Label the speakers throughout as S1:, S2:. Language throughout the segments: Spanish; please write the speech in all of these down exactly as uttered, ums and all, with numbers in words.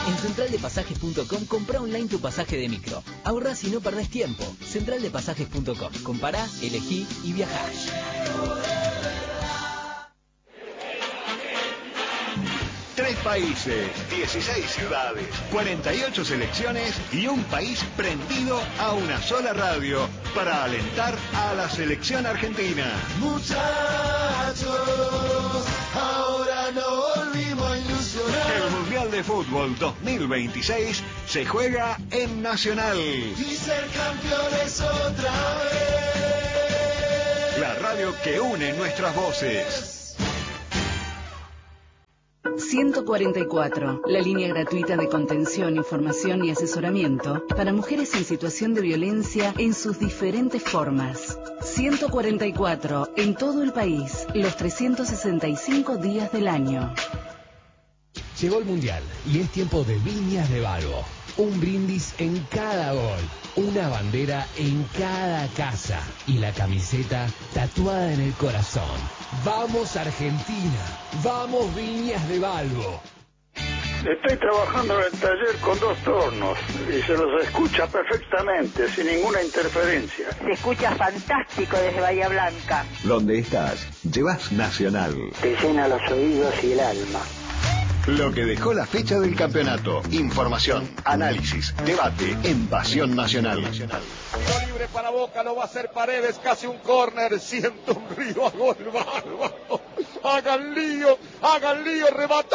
S1: En central de pasajes punto com comprá online tu pasaje de micro. Ahorrás y no perdés tiempo. central de pasajes punto com. Compará, elegí y viajá.
S2: Tres países, dieciséis ciudades, cuarenta y ocho selecciones y un país prendido a una sola radio para alentar a la selección argentina.
S3: Muchachos, ahora no volvimos a ilusionar.
S2: El Mundial de Fútbol dos mil veintiséis se juega en Nacional.
S3: Y ser campeones otra vez.
S2: La radio que une nuestras voces.
S4: ciento cuarenta y cuatro, la línea gratuita de contención, información y asesoramiento para mujeres en situación de violencia en sus diferentes formas. ciento cuarenta y cuatro, en todo el país, los trescientos sesenta y cinco días del año.
S5: Llegó el Mundial y es tiempo de Viñas de Balbo. Un brindis en cada gol, una bandera en cada casa y la camiseta tatuada en el corazón. ¡Vamos Argentina! ¡Vamos Viñas de Balbo!
S6: Estoy trabajando en el taller con dos tornos y se los escucha perfectamente, sin ninguna interferencia.
S7: Se escucha fantástico desde Bahía Blanca.
S2: Donde estás, llevas Nacional.
S7: Te llena los oídos y el alma.
S2: Lo que dejó la fecha del campeonato. Información, análisis, debate en Pasión Nacional.
S8: Tiro libre para Boca, lo va a hacer Paredes, casi un córner. Siento un río a gol, bárbaro. Hagan lío, hagan lío, remató.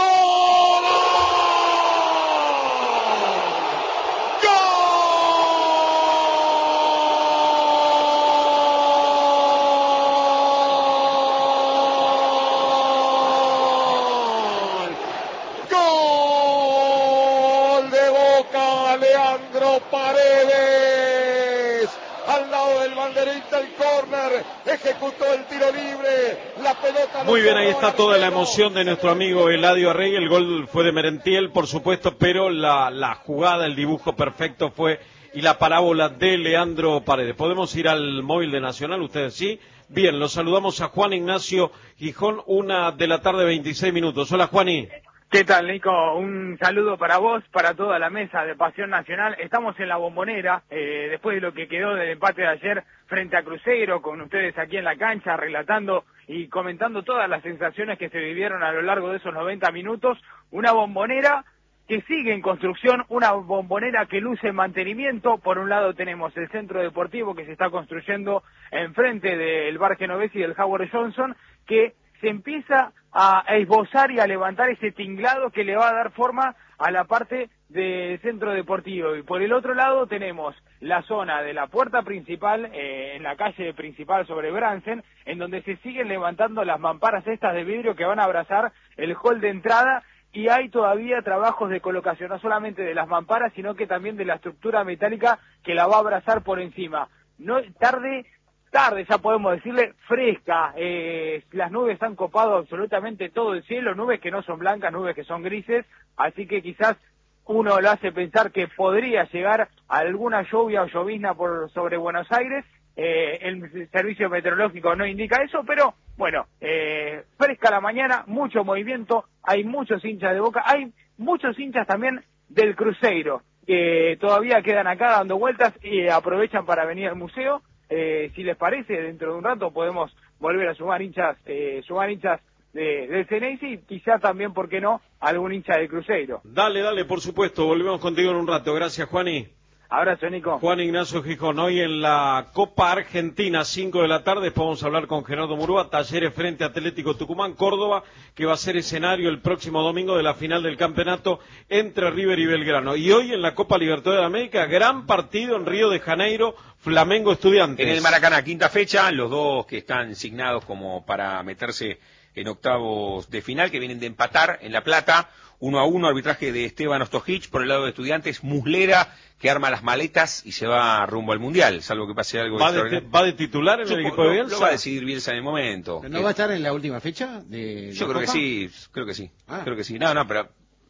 S8: Paredes, al lado del banderista, el córner, ejecutó el tiro libre, la pelota...
S9: Muy bien, ahí está toda la emoción de nuestro amigo Eladio Arregui. El gol fue de Merentiel, por supuesto, pero la, la jugada, el dibujo perfecto fue, y la parábola de Leandro Paredes. ¿Podemos ir al móvil de Nacional? ¿Ustedes sí? Bien, los saludamos a Juan Ignacio Gijón, una de la tarde, veintiséis minutos. Hola, Juani.
S10: ¿Qué tal, Nico? Un saludo para vos, para toda la mesa de Pasión Nacional. Estamos en la Bombonera, eh, después de lo que quedó del empate de ayer frente a Cruzeiro, con ustedes aquí en la cancha, relatando y comentando todas las sensaciones que se vivieron a lo largo de esos noventa minutos. Una Bombonera que sigue en construcción, una Bombonera que luce en mantenimiento. Por un lado tenemos el centro deportivo que se está construyendo enfrente del Bar Genovesi y del Howard Johnson, que se empieza a esbozar y a levantar ese tinglado que le va a dar forma a la parte del centro deportivo. Y por el otro lado tenemos la zona de la puerta principal, eh, en la calle principal sobre Bransen, en donde se siguen levantando las mamparas estas de vidrio que van a abrazar el hall de entrada, y hay todavía trabajos de colocación, no solamente de las mamparas, sino que también de la estructura metálica que la va a abrazar por encima. No tarde... Tarde, ya podemos decirle, fresca, eh, las nubes han copado absolutamente todo el cielo, nubes que no son blancas, nubes que son grises, así que quizás uno lo hace pensar que podría llegar alguna lluvia o llovizna por sobre Buenos Aires. Eh, el servicio meteorológico no indica eso, pero bueno, eh, fresca la mañana, mucho movimiento, hay muchos hinchas de Boca, hay muchos hinchas también del Cruzeiro, que todavía quedan acá dando vueltas y aprovechan para venir al museo. Eh, si les parece, dentro de un rato podemos volver a sumar hinchas, eh, sumar hinchas de, del Ceneice y quizá también, ¿por qué no?, algún hincha del Cruzeiro.
S9: Dale, dale, por supuesto, volvemos contigo en un rato. Gracias, Juani.
S10: Abrazo, Nico.
S9: Juan Ignacio Gijón, hoy en la Copa Argentina, cinco de la tarde, después vamos a hablar con Gerardo Murúa, Talleres frente a Atlético Tucumán, Córdoba, que va a ser escenario el próximo domingo de la final del campeonato entre River y Belgrano. Y hoy en la Copa Libertadores de América, gran partido en Río de Janeiro, Flamengo Estudiantes.
S11: En el Maracaná, quinta fecha, los dos que están signados como para meterse en octavos de final, que vienen de empatar en La Plata, uno a uno, arbitraje de Esteban Ostojic, por el lado de Estudiantes, Muslera, que arma las maletas y se va rumbo al Mundial, salvo que pase algo
S9: ¿Va de, ¿Va de titular en Yo, el equipo de Bielsa?
S11: Lo va a decidir Bielsa en el momento.
S12: ¿No que... va a estar en la última fecha? De
S11: Yo creo
S12: Copa?
S11: que sí, creo que sí,
S12: ah.
S11: creo que sí. No, no, pero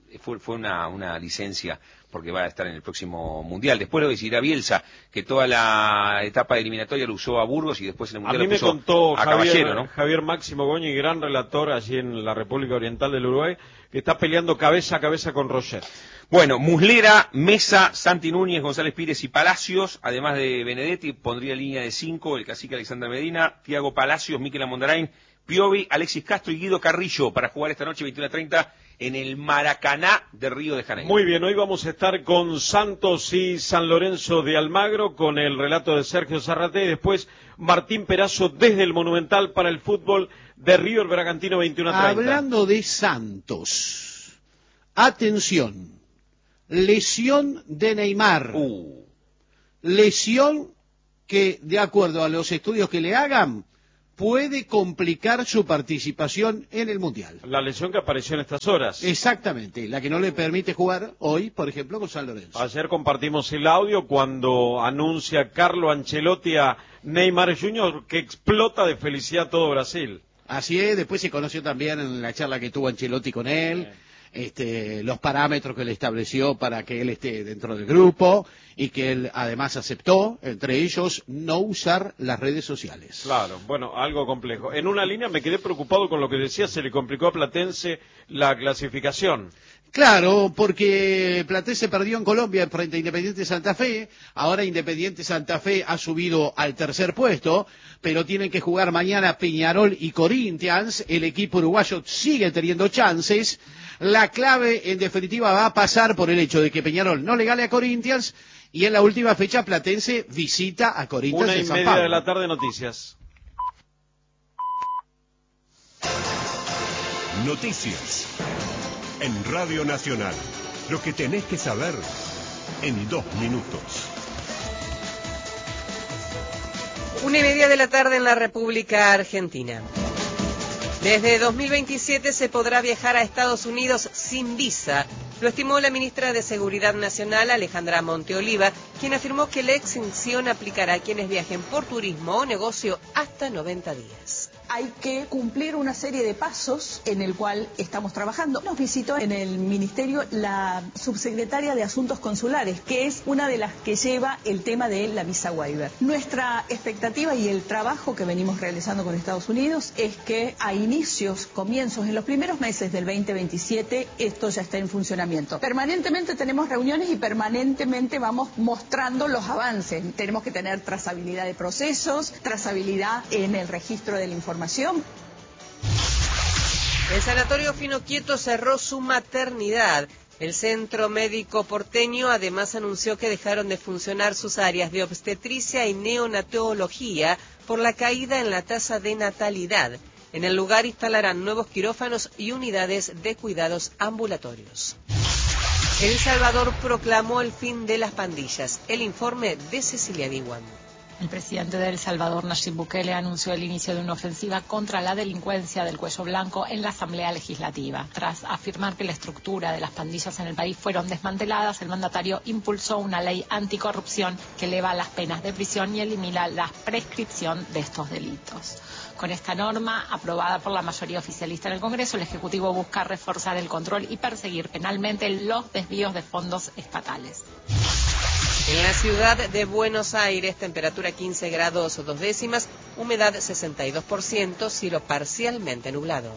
S11: fue, fue una, una licencia porque va a estar en el próximo Mundial. Después lo decidirá Bielsa, que toda la etapa eliminatoria lo usó a Burgos y después en el Mundial
S9: a mí
S11: lo
S9: me
S11: puso
S9: contó
S11: a
S9: Javier,
S11: Caballero, ¿no?
S9: Javier Máximo Goñi, gran relator allí en la República Oriental del Uruguay, que está peleando cabeza a cabeza con Roger.
S11: Bueno, Muslera, Mesa, Santi Núñez, González Pires y Palacios, además de Benedetti, pondría línea de cinco el cacique Alexander Medina, Thiago Palacios, Miquel Amondarain, Piovi, Alexis Castro y Guido Carrillo para jugar esta noche veintiuna treinta en el Maracaná de Río de Janeiro.
S9: Muy bien, hoy vamos a estar con Santos y San Lorenzo de Almagro, con el relato de Sergio Zarrate, y después Martín Perazo desde el Monumental para el fútbol de River Bragantino veintiuna treinta.
S12: Hablando de Santos, atención, lesión de Neymar,
S11: uh.
S12: lesión que de acuerdo a los estudios que le hagan, puede complicar su participación en el Mundial.
S9: La lesión que apareció en estas horas.
S12: Exactamente, la que no le permite jugar hoy, por ejemplo, con San Lorenzo.
S9: Ayer compartimos el audio cuando anuncia Carlo Ancelotti a Neymar junior que explota de felicidad todo Brasil.
S12: Así es, después se conoció también en la charla que tuvo Ancelotti con él, eh. este, los parámetros que le estableció para que él esté dentro del grupo y que él además aceptó, entre ellos, no usar las redes sociales.
S9: Claro, bueno, algo complejo. En una línea me quedé preocupado con lo que decía, se le complicó a Platense la clasificación.
S12: Claro, porque Platense perdió en Colombia frente a Independiente Santa Fe, ahora Independiente Santa Fe ha subido al tercer puesto, pero tienen que jugar mañana Peñarol y Corinthians, el equipo uruguayo sigue teniendo chances, la clave en definitiva va a pasar por el hecho de que Peñarol no le gane a Corinthians, y en la última fecha Platense visita a Corinthians
S9: Una y
S12: en San
S9: media
S12: Pablo.
S9: de la tarde, noticias.
S2: Noticias en Radio Nacional. Lo que tenés que saber en dos minutos.
S13: Una y media de la tarde en la República Argentina. Desde dos mil veintisiete se podrá viajar a Estados Unidos sin visa. Lo estimó la ministra de Seguridad Nacional, Alejandra Monteoliva, quien afirmó que la exención aplicará a quienes viajen por turismo o negocio hasta noventa días.
S14: Hay que cumplir una serie de pasos en el cual estamos trabajando. Nos visitó en el Ministerio la subsecretaria de Asuntos Consulares, que es una de las que lleva el tema de la visa waiver. Nuestra expectativa y el trabajo que venimos realizando con Estados Unidos es que a inicios, comienzos, en los primeros meses del veinte veintisiete, esto ya está en funcionamiento. Permanentemente tenemos reuniones y permanentemente vamos mostrando los avances. Tenemos que tener trazabilidad de procesos, trazabilidad en el registro de la información.
S13: El Sanatorio Fino Quieto cerró su maternidad. El Centro Médico Porteño además anunció que dejaron de funcionar sus áreas de obstetricia y neonatología por la caída en la tasa de natalidad. En el lugar instalarán nuevos quirófanos y unidades de cuidados ambulatorios. El Salvador proclamó el fin de las pandillas. El informe de Cecilia Diwan.
S15: El presidente de El Salvador, Nayib Bukele, anunció el inicio de una ofensiva contra la delincuencia del cuello blanco en la Asamblea Legislativa. Tras afirmar que la estructura de las pandillas en el país fueron desmanteladas, el mandatario impulsó una ley anticorrupción que eleva las penas de prisión y elimina la prescripción de estos delitos. Con esta norma, aprobada por la mayoría oficialista en el Congreso, el Ejecutivo busca reforzar el control y perseguir penalmente los desvíos de fondos estatales.
S13: En la ciudad de Buenos Aires, temperatura quince grados dos décimas, humedad sesenta y dos por ciento, cielo parcialmente nublado.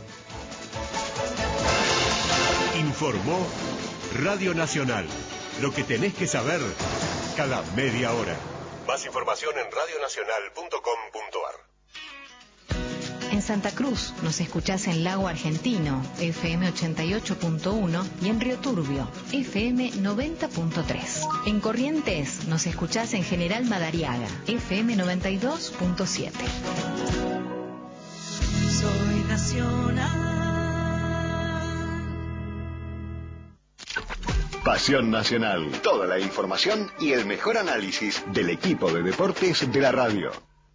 S2: Informó Radio Nacional. Lo que tenés que saber cada media hora. Más información en radio nacional punto com punto ar.
S16: En Santa Cruz nos escuchás en Lago Argentino, F M ochenta y ocho punto uno, y en Río Turbio, F M noventa punto tres. En Corrientes nos escuchás en General Madariaga, F M noventa y dos punto siete.
S3: Soy nacional.
S2: Pasión Nacional. Toda la información y el mejor análisis del equipo de deportes de la radio.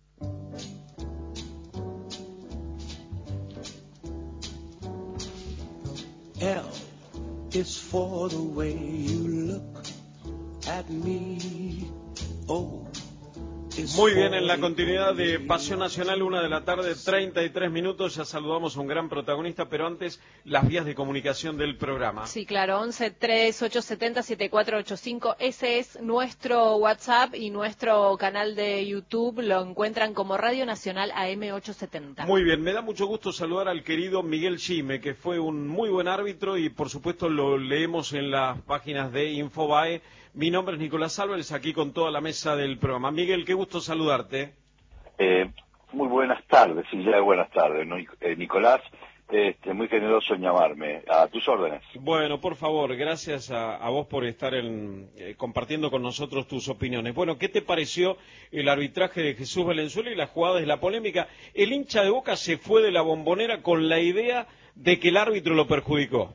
S3: L is for the way you look at me. O
S9: Muy bien, en la continuidad de Pasión Nacional, una de la tarde, treinta y tres minutos, ya saludamos a un gran protagonista, pero antes, las vías de comunicación del programa.
S17: Sí, claro, once tres ocho siete cero siete cuatro ocho cinco, ese es nuestro WhatsApp y nuestro canal de YouTube, lo encuentran como Radio Nacional A M ochocientos setenta.
S9: Muy bien, me da mucho gusto saludar al querido Miguel Gime, que fue un muy buen árbitro y por supuesto lo leemos en las páginas de Infobae. Mi nombre es Nicolás Álvarez, aquí con toda la mesa del programa. Miguel, qué gusto saludarte.
S18: Eh, muy buenas tardes, sí, ya buenas tardes, ¿no? eh, Nicolás, este, muy generoso en llamarme, a tus órdenes.
S9: Bueno, por favor, gracias a, a vos por estar en, eh, compartiendo con nosotros tus opiniones. Bueno, ¿qué te pareció el arbitraje de Jesús Valenzuela y las jugadas de la polémica? El hincha de Boca se fue de la Bombonera con la idea de que el árbitro lo perjudicó.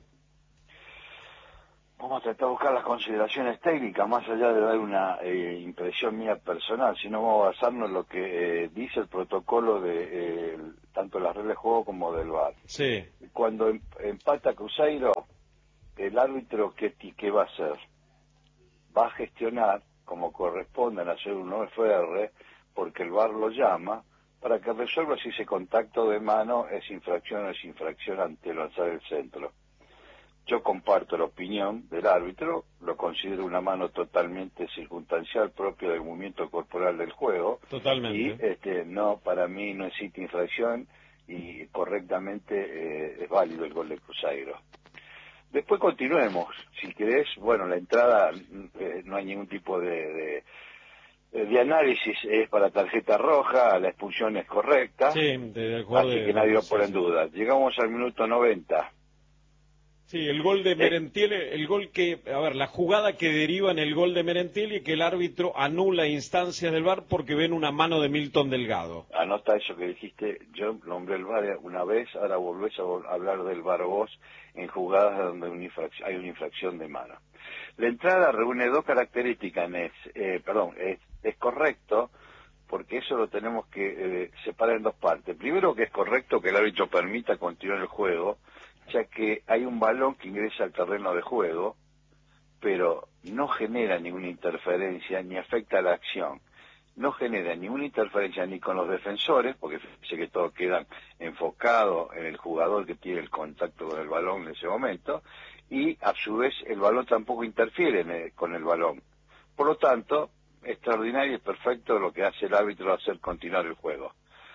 S18: Vamos a tratar de buscar las consideraciones técnicas, más allá de dar una eh, impresión mía personal, sino vamos a basarnos en lo que eh, dice el protocolo de eh, tanto las reglas de juego como del V A R.
S9: Sí.
S18: Cuando em, empata Cruzeiro, el árbitro, ¿qué, ¿qué va a hacer? Va a gestionar, como corresponde en hacer un F R, porque el V A R lo llama, para que resuelva si ese contacto de mano es infracción o es infracción ante lanzar el centro. Yo comparto la opinión del árbitro, lo considero una mano totalmente circunstancial propia del movimiento corporal del juego.
S9: Totalmente.
S18: Y este, no, para mí no existe infracción y correctamente eh, es válido el gol de Cruzeiro. Después continuemos, si querés, bueno, la entrada eh, no hay ningún tipo de, de, de análisis, es para tarjeta roja, la expulsión es correcta,
S9: sí, de, de, así
S18: de, que nadie lo pone en duda. Llegamos al minuto noventa.
S9: Sí, el gol de Merentiel, el gol que, a ver, la jugada que deriva en el gol de Merentiel y que el árbitro anula instancias del V A R porque ven una mano de Milton Delgado.
S18: Anota eso que dijiste, yo nombré el V A R una vez, ahora volvés a hablar del V A R vos en jugadas donde una infracción, hay una infracción de mano. La entrada reúne dos características, es, eh, perdón, es, es correcto, porque eso lo tenemos que eh, separar en dos partes. Primero, que es correcto que el árbitro permita continuar el juego, ya que hay un balón que ingresa al terreno de juego, pero no genera ninguna interferencia ni afecta a la acción. No genera ninguna interferencia ni con los defensores, porque fíjense que todos quedan enfocados en el jugador que tiene el contacto con el balón en ese momento, y a su vez el balón tampoco interfiere en el, con el balón. Por lo tanto, extraordinario y perfecto lo que hace el árbitro hacer continuar el juego.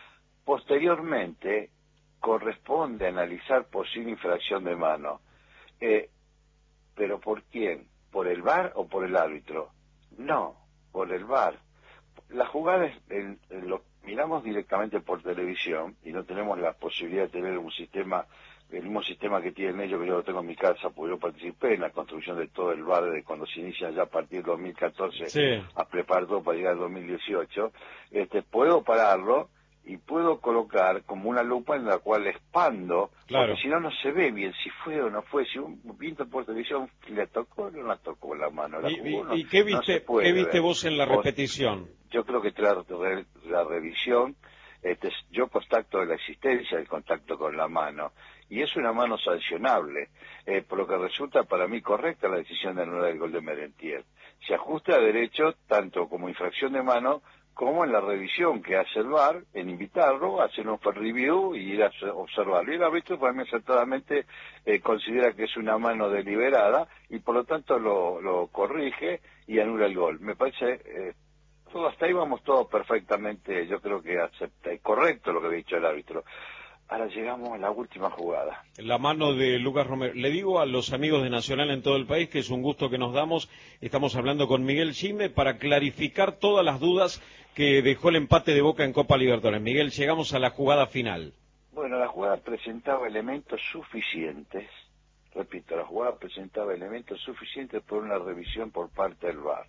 S18: Posteriormente, corresponde analizar posible infracción de mano. Eh, ¿Pero por quién? ¿Por el V A R o por el árbitro? No, por el V A R. La jugada es, en, en lo miramos directamente por televisión y no tenemos la posibilidad de tener un sistema, el mismo sistema que tienen ellos, que yo lo tengo en mi casa, porque yo participé en la construcción de todo el V A R de cuando se inicia ya a partir del dos mil catorce, sí, a preparar todo para llegar al dos mil dieciocho. Este, puedo pararlo y puedo colocar como una lupa en la cual expando, claro, porque si no, no se ve bien si fue o no fue, si un visto por televisión le tocó o no la tocó la mano. La
S9: ¿Y,
S18: jugó, no,
S9: ¿y qué viste,
S18: no
S9: ¿qué viste
S18: ver.
S9: vos en la repetición?
S18: Yo creo que tras la revisión, este, yo constato la existencia del contacto con la mano, y es una mano sancionable, eh, por lo que resulta para mí correcta la decisión de anular el gol de Merentiel. Se ajusta a derecho tanto como infracción de mano, como en la revisión que hace el V A R, en invitarlo, hacer un review y ir a observarlo. Y el árbitro, para mí, acertadamente eh, considera que es una mano deliberada y por lo tanto lo, lo corrige y anula el gol. Me parece, eh, todo hasta ahí vamos todo perfectamente, yo creo que acepta y correcto lo que ha dicho el árbitro. Ahora llegamos a la última jugada.
S9: La mano de Lucas Romero. Le digo a los amigos de Nacional en todo el país que es un gusto que nos damos. Estamos hablando con Miguel Gime para clarificar todas las dudas que dejó el empate de Boca en Copa Libertadores. Miguel, llegamos a la jugada final.
S18: Bueno, la jugada presentaba elementos suficientes, repito, la jugada presentaba elementos suficientes por una revisión por parte del V A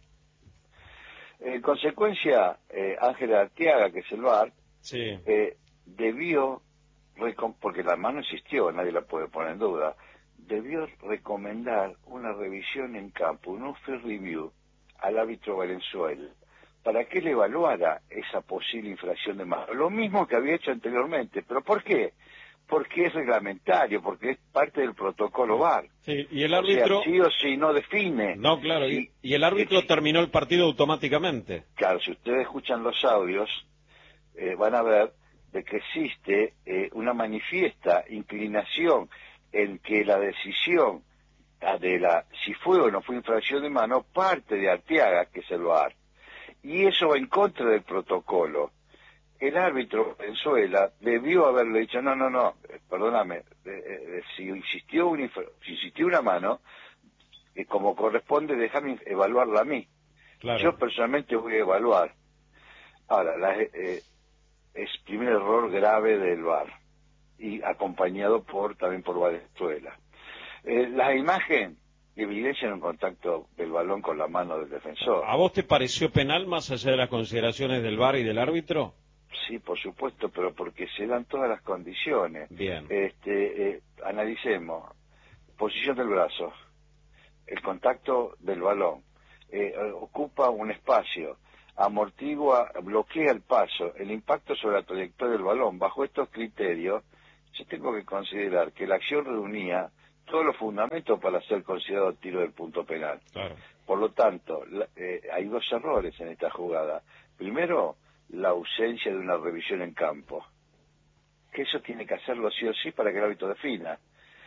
S18: R. En consecuencia, eh, Ángel Arteaga, que es el V A R,
S9: sí,
S18: eh, debió, porque la mano existió, nadie la puede poner en duda, debió recomendar una revisión en campo, un off-field review al árbitro Valenzuela, para que él evaluara esa posible infracción de mano. Lo mismo que había hecho anteriormente. ¿Pero por qué? Porque es reglamentario, porque es parte del protocolo V A R.
S9: Sí, y el árbitro...
S18: O sea, sí o sí no define.
S9: No, claro,
S18: sí,
S9: y, y el árbitro
S18: sí,
S9: terminó el partido automáticamente.
S18: Claro, si ustedes escuchan los audios, eh, van a ver de que existe eh, una manifiesta inclinación en que la decisión de la si fue o no fue infracción de mano parte de Arteaga, que es el V A R. Y eso va en contra del protocolo. El árbitro Venezuela debió haberle dicho, no, no, no, perdóname, eh, eh, si insistió, un si insistió una mano, eh, como corresponde, déjame evaluarla a mí. Claro. Yo personalmente voy a evaluar. Ahora, la, eh, es primer error grave del V A R, y acompañado por también por Venezuela. Eh, la imagen evidencian un contacto del balón con la mano del defensor.
S9: ¿A vos te pareció penal más allá de las consideraciones del V A R y del árbitro?
S18: Sí, por supuesto, pero porque se dan todas las condiciones.
S9: Bien.
S18: Este, eh, analicemos. Posición del brazo, el contacto del balón, eh, ocupa un espacio, amortigua, bloquea el paso, el impacto sobre la trayectoria del balón. Bajo estos criterios, yo tengo que considerar que la acción reunía todos los fundamentos para ser considerado tiro del punto penal.
S9: Claro.
S18: Por lo tanto, la, eh, hay dos errores en esta jugada. Primero, la ausencia de una revisión en campo, que eso tiene que hacerlo sí o sí para que el árbitro defina,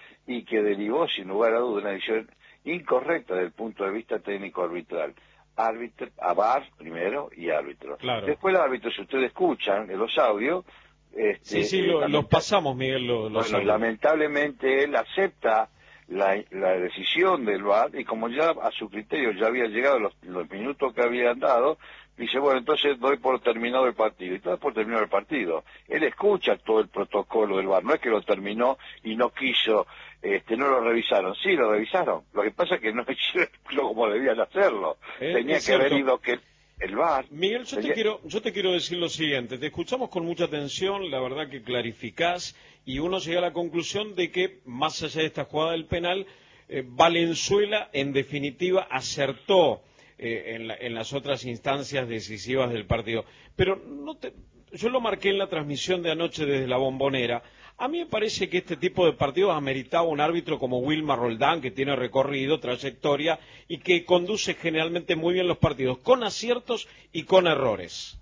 S18: y que derivó sin lugar a duda una decisión incorrecta desde el punto de vista técnico arbitral. Árbitro, a V A R primero y árbitro.
S9: Claro.
S18: Después el árbitro, si ustedes escuchan en los audios... Este,
S9: sí, sí, lo, los pasamos, Miguel, los, los
S18: bueno,
S9: audios.
S18: Lamentablemente él acepta la, la decisión del V A R, y como ya a su criterio ya había llegado los, los minutos que habían dado, dice, bueno, entonces doy por terminado el partido, y todo por terminado el partido. Él escucha todo el protocolo del V A R, no es que lo terminó y no quiso, este, no lo revisaron, sí lo revisaron, lo que pasa es que no hicieron como debían hacerlo,
S9: eh,
S18: tenía que
S9: cierto.
S18: haber ido que el V A R...
S9: Miguel, yo
S18: tenía...
S9: te quiero, yo te quiero decir lo siguiente, te escuchamos con mucha atención, la verdad que clarificás, y uno llega a la conclusión de que, más allá de esta jugada del penal, eh, Valenzuela, en definitiva, acertó Eh, en, la, en las otras instancias decisivas del partido. Pero no te, yo lo marqué en la transmisión de anoche desde la Bombonera. A mí me parece que este tipo de partidos ameritaba un árbitro como Wilmar Roldán, que tiene recorrido, trayectoria, y que conduce generalmente muy bien los partidos, con aciertos y con errores.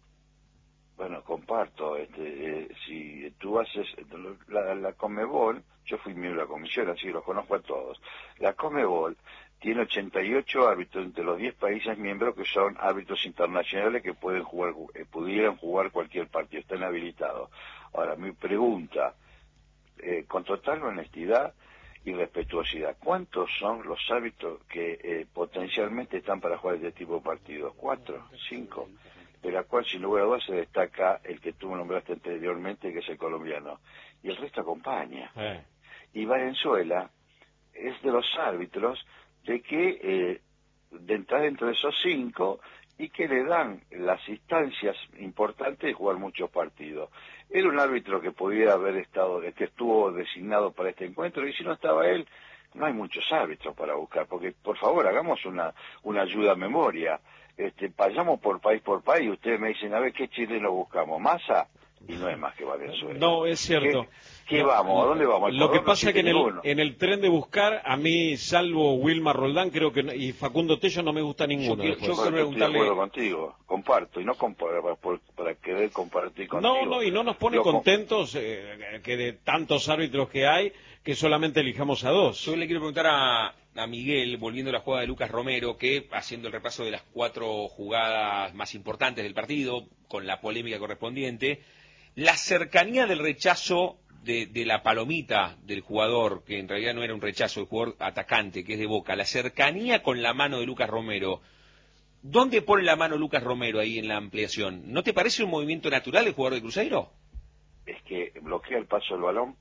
S18: Bueno, comparto. Este, eh, si tú haces la, la Conmebol, yo fui miembro de la comisión, así que los conozco a todos. La Conmebol tiene ochenta y ocho árbitros entre los diez países miembros que son árbitros internacionales que pueden jugar, eh, pudieran jugar cualquier partido, están habilitados. Ahora, mi pregunta, eh, con total honestidad y respetuosidad, ¿cuántos son los árbitros que eh, potencialmente están para jugar este tipo de partidos? ¿Cuatro? ¿Cinco? De la cual, sin lugar a dudas, se destaca el que tú me nombraste anteriormente, que es el colombiano. Y el resto acompaña.
S9: Eh.
S18: Y Valenzuela es de los árbitros de que eh, de entrar dentro de esos cinco y que le dan las instancias importantes de jugar muchos partidos. Era un árbitro que podía haber estado, que estuvo designado para este encuentro, y si no estaba él, no hay muchos árbitros para buscar, porque por favor hagamos una, una ayuda a memoria, este, vayamos por país por país, ustedes me dicen, a ver, ¿qué chileno buscamos? ¿Masa? Y no es más que Valenzuela.
S9: No, es cierto.
S18: ¿Qué, qué vamos? ¿A dónde vamos?
S9: Lo que pasa es que en el,
S18: ninguno.
S9: en el tren de buscar, a mí, salvo Wilmar Roldán, creo que no, y Facundo Tello, no me gusta ninguno.
S18: Yo, yo quiero preguntarle... Estoy de acuerdo contigo, comparto, y no compar, para, para querer compartir contigo.
S9: No, no, y no nos pone Lo contentos eh, que de tantos árbitros que hay, que solamente elijamos a dos.
S11: Yo le quiero preguntar a, a Miguel, volviendo a la jugada de Lucas Romero, que haciendo el repaso de las cuatro jugadas más importantes del partido, con la polémica correspondiente, la cercanía del rechazo de, de la palomita del jugador, que en realidad no era un rechazo, el jugador atacante, que es de Boca, la cercanía con la mano de Lucas Romero, ¿dónde pone la mano Lucas Romero ahí en la ampliación? ¿No te parece un movimiento natural el jugador de Cruzeiro?
S18: Es que bloquea el paso del balón.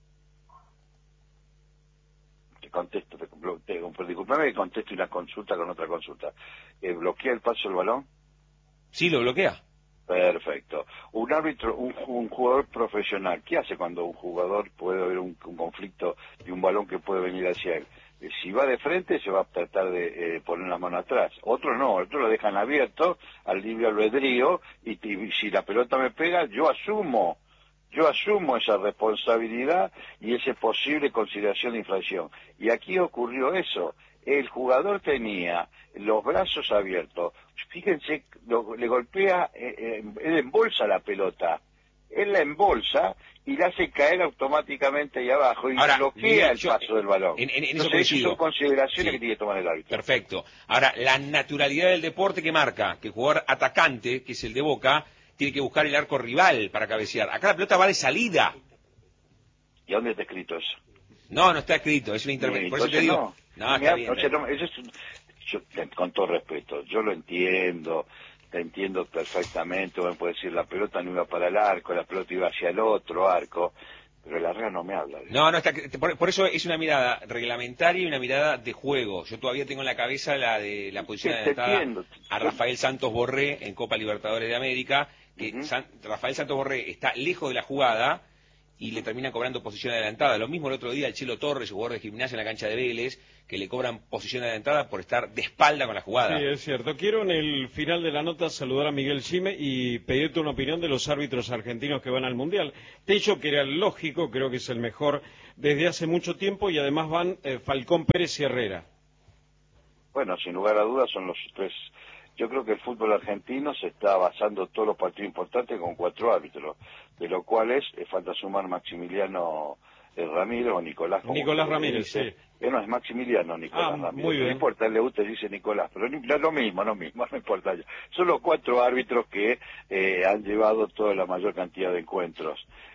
S18: Te contesto, te, te, disculpame que contesto una consulta con otra consulta. Eh, ¿Bloquea el paso del balón?
S11: Sí, lo bloquea.
S18: Perfecto. Un árbitro, un, un jugador profesional, ¿qué hace cuando un jugador puede haber un, un conflicto y un balón que puede venir hacia él? Eh, si va de frente, se va a tratar de eh, poner la mano atrás. Otros no, otros lo dejan abierto al libre albedrío y, y si la pelota me pega, yo asumo Yo asumo esa responsabilidad y esa posible consideración de infracción. Y aquí ocurrió eso. El jugador tenía los brazos abiertos. Fíjense, lo, le golpea, eh, eh, él embolsa la pelota. Él la embolsa y la hace caer automáticamente ahí abajo y
S11: Ahora,
S18: bloquea
S11: Miguel,
S18: el
S11: yo,
S18: paso del balón.
S11: En, en, en
S18: Entonces,
S11: eso
S18: esas son consideraciones
S11: sí.
S18: que tiene que tomar el árbitro.
S11: Perfecto. Ahora, la naturalidad del deporte que marca que el jugador atacante, que es el de Boca, tiene que buscar el arco rival para cabecear. Acá la pelota va de salida.
S18: ¿Y dónde está escrito eso?
S11: No, no está escrito, es una interpretación. Por eso te digo.
S18: No,
S11: no está bien.
S18: O sea, no, eso es, yo, con todo respeto, yo lo entiendo, te entiendo perfectamente. Uno puede decir, la pelota no iba para el arco, la pelota iba hacia el otro arco, pero la regla no me habla. De
S11: no, no está. Por, por eso es una mirada reglamentaria y una mirada de juego. Yo todavía tengo en la cabeza la de la posición
S18: sí,
S11: adelantada
S18: entiendo.
S11: a Rafael Santos Borré en Copa Libertadores de América, que uh-huh. San, Rafael Santos Borré está lejos de la jugada y le terminan cobrando posición adelantada. Lo mismo el otro día el Chelo Torres, jugador de Gimnasia en la cancha de Vélez, que le cobran posición adelantada por estar de espalda con la jugada.
S9: Sí, es cierto. Quiero en el final de la nota saludar a Miguel Chime y pedirte una opinión de los árbitros argentinos que van al Mundial. Tello, que era el lógico, creo que es el mejor desde hace mucho tiempo, y además van eh, Falcón Pérez y Herrera.
S18: Bueno, sin lugar a dudas son los tres. Yo creo que el fútbol argentino se está basando todos los partidos importantes con cuatro árbitros, de lo cual es, eh, falta sumar Maximiliano eh, Ramírez o Nicolás.
S9: Nicolás Ramírez,
S18: dice.
S9: sí.
S18: Eh, no, es Maximiliano Nicolás
S9: ah,
S18: Ramírez.
S9: Muy bien.
S18: No importa, él le gusta, dice Nicolás, pero no es lo mismo, lo mismo, no importa. Son los cuatro árbitros que eh, han llevado toda la mayor cantidad de encuentros.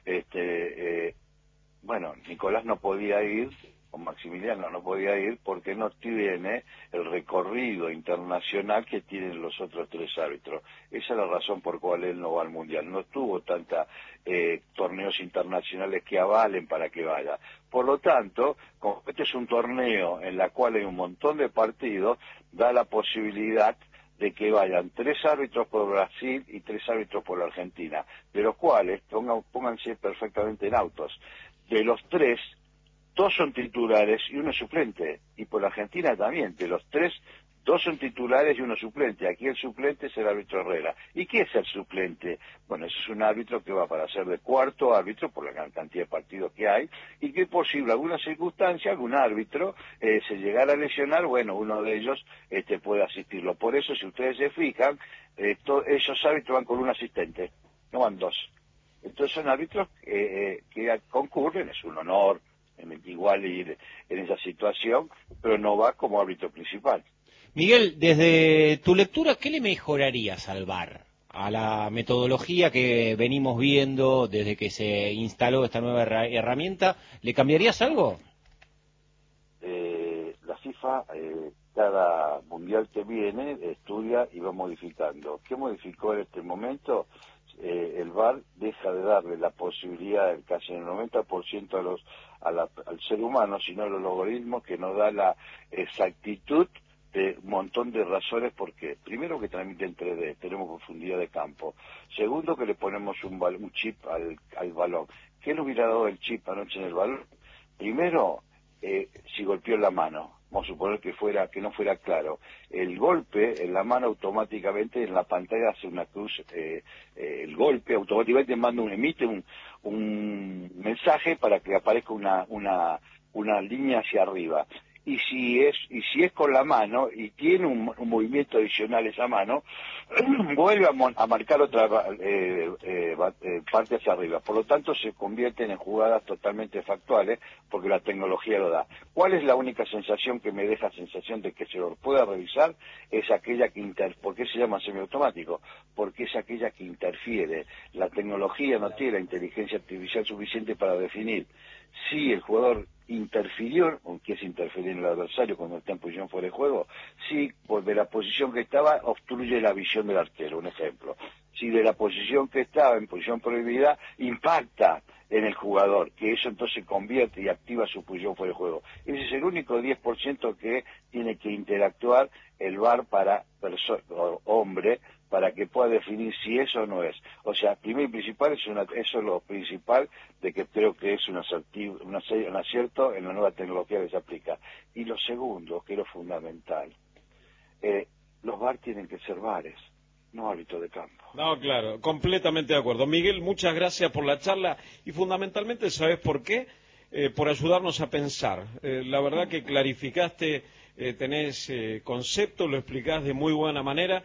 S18: Este, eh, bueno, Nicolás no podía ir, o Maximiliano no podía ir porque no tiene el recorrido internacional que tienen los otros tres árbitros. Esa es la razón por cual él no va al Mundial. No tuvo tantos eh, torneos internacionales que avalen para que vaya. Por lo tanto, como este es un torneo en el cual hay un montón de partidos, da la posibilidad de que vayan tres árbitros por Brasil y tres árbitros por la Argentina, de los cuales, pongan, pónganse perfectamente en autos, de los tres, dos son titulares y uno es suplente, y por la Argentina también, de los tres, dos son titulares y uno suplente. Aquí el suplente es el árbitro Herrera. ¿Y qué es el suplente? Bueno, ese es un árbitro que va para ser de cuarto árbitro, por la cantidad de partidos que hay, y que es posible, alguna circunstancia, algún árbitro eh, se llegara a lesionar, bueno, uno de ellos este, puede asistirlo. Por eso, si ustedes se fijan, eh, esos árbitros van con un asistente, no van dos. Entonces son árbitros eh, que concurren, es un honor, igual ir en esa situación, pero no va como árbitro principal.
S19: Miguel, desde tu lectura, ¿qué le mejorarías al V A R? A la metodología que venimos viendo desde que se instaló esta nueva herramienta, ¿le cambiarías algo?
S18: Eh, la FIFA, eh, cada mundial que viene, estudia y va modificando. ¿Qué modificó en este momento? Eh, el V A R deja de darle la posibilidad, casi en el noventa por ciento a los, a la, al ser humano, sino a los algoritmos, que nos da la exactitud de un montón de razones. Porque primero, que transmite en tres D, tenemos profundidad de campo. Segundo, que le ponemos un, un chip al, al balón. ¿Qué le hubiera dado el chip anoche en el balón? Primero, eh, si golpeó en la mano. Vamos a suponer que fuera, que no fuera claro. El golpe en la mano automáticamente en la pantalla hace una cruz, eh, eh, el golpe automáticamente manda un, emite un, un mensaje para que aparezca una, una, una línea hacia arriba. Y si es, y si es con la mano y tiene un, un movimiento adicional esa mano, vuelve a, mon, a marcar otra eh, eh, eh, parte hacia arriba. Por lo tanto, se convierten en jugadas totalmente factuales porque la tecnología lo da. ¿Cuál es la única sensación que me deja sensación de que se lo pueda revisar? Es aquella que inter... ¿Por qué se llama semiautomático? Porque es aquella que interfiere. La tecnología no tiene la inteligencia artificial suficiente para definir si el jugador interfirió, o que es interferir en el adversario cuando está en posición fuera de juego, si por de la posición que estaba obstruye la visión del arquero, un ejemplo. Si de la posición que estaba en posición prohibida impacta en el jugador, que eso entonces convierte y activa su posición fuera de juego. Ese es el único diez por ciento que tiene que interactuar el V A R para hombre, para que pueda definir si eso o no es. O sea, primero y principal, es una, eso es lo principal de que creo que es un, asertivo, un acierto en la nueva tecnología que se aplica. Y lo segundo, que es lo fundamental, eh, los V A R tienen que ser V A Res. no árbitro de campo.
S9: No, claro, completamente de acuerdo. Miguel, muchas gracias por la charla y fundamentalmente, ¿sabes por qué? Eh, por ayudarnos a pensar. Eh, la verdad que clarificaste, eh, tenés eh, concepto, lo explicás de muy buena manera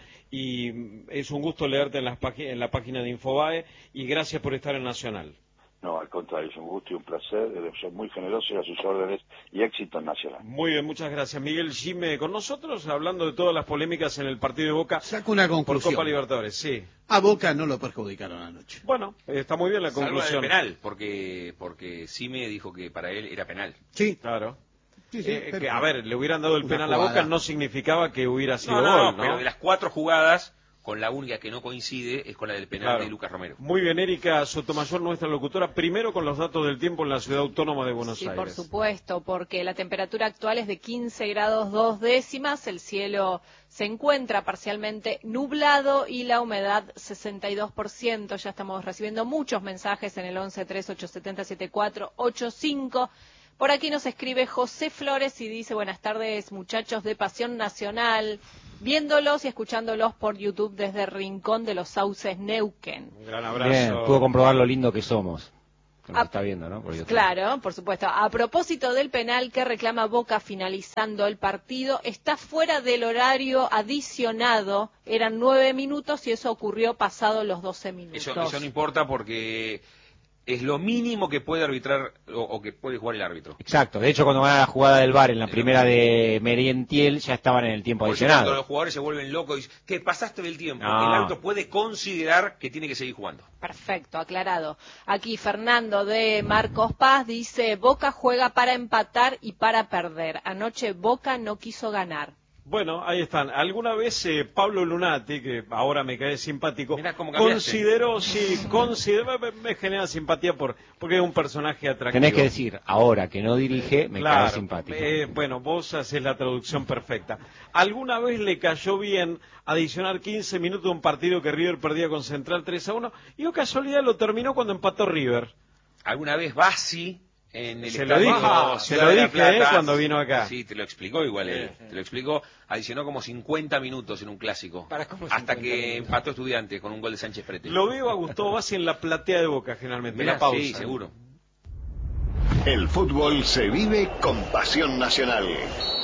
S9: y es un gusto leerte en, las en la página de Infobae y gracias por estar en Nacional.
S18: No, al contrario, es un gusto y un placer, soy muy generoso y a sus órdenes y éxito en Nacional.
S9: Muy bien, muchas gracias. Miguel Gime con nosotros, hablando de todas las polémicas en el partido de Boca.
S12: Saco una conclusión.
S9: Por Copa Libertadores, sí.
S12: A Boca no lo perjudicaron anoche.
S9: Bueno, está muy bien la
S11: Salvo
S9: conclusión.
S11: del penal, porque, porque Sime dijo que para él era penal.
S12: Sí.
S9: Claro.
S12: Sí, sí,
S9: eh,
S12: pero...
S9: que, a ver, le hubieran dado el
S12: Una
S9: penal a
S12: jugada.
S9: Boca no significaba que hubiera sido
S11: No, no,
S9: gol, ¿no?
S11: pero de las cuatro jugadas, con la única que no coincide es con la del penal
S9: Claro.
S11: de Lucas Romero.
S9: Muy bien, Erika Sotomayor, nuestra locutora, primero con los datos del tiempo en la ciudad autónoma de Buenos
S17: Sí,
S9: Aires.
S17: por supuesto, porque la temperatura actual es de quince grados dos décimas, el cielo se encuentra parcialmente nublado y la humedad sesenta y dos por ciento. Ya estamos recibiendo muchos mensajes en el once tres ocho siete cero siete cuatro ocho cinco. Por aquí nos escribe José Flores y dice, buenas tardes muchachos de Pasión Nacional, viéndolos y escuchándolos por YouTube desde Rincón de los Sauces, Neuquén.
S9: Un gran abrazo.
S19: Bien, pudo comprobar lo lindo que somos. Que nos
S17: Ah,
S19: está viendo, ¿no? Por YouTube.
S17: Claro, por supuesto. A propósito del penal que reclama Boca finalizando el partido, está fuera del horario adicionado, eran nueve minutos y eso ocurrió pasado los doce minutos.
S11: Eso, eso no importa porque es lo mínimo que puede arbitrar o, o que puede jugar el árbitro.
S19: Exacto, de hecho cuando van a la jugada del V A R en la primera de Merentiel ya estaban en el tiempo
S11: Por eso cuando
S19: adicionado.
S11: los jugadores se vuelven locos y dicen, que pasaste del tiempo,
S19: No.
S11: el árbitro puede considerar que tiene que seguir jugando.
S17: Perfecto, aclarado. Aquí Fernando de Marcos Paz dice, Boca juega para empatar y para perder. Anoche Boca no quiso ganar.
S9: Bueno, ahí están. Alguna vez eh, Pablo Lunati, que ahora me cae simpático,
S11: Mirá cómo cambiaste.
S9: consideró, sí, consideró, me, me genera simpatía por porque es un personaje atractivo.
S19: Tenés que decir, ahora que no dirige, me
S9: Claro,
S19: cae simpático.
S9: eh, bueno, vos haces la traducción perfecta. ¿Alguna vez le cayó bien adicionar quince minutos de un partido que River perdía con Central tres a uno? Y o casualidad lo terminó cuando empató River.
S11: Alguna vez Bassi en el
S9: Se lo
S11: estadio
S9: dije, se
S11: Ciudad
S9: lo
S11: de la
S9: dije,
S11: Plata,
S9: eh, cuando vino acá.
S11: Sí, te lo explicó igual él, te lo explicó, adicionó como cincuenta minutos en un clásico, hasta que empató Estudiantes con un gol de Sánchez Prete.
S9: Lo veo a Gustavo Bassi en la platea de Boca generalmente,
S11: Mirá,
S9: en la pausa.
S11: sí, seguro.
S2: El fútbol se vive con Pasión Nacional.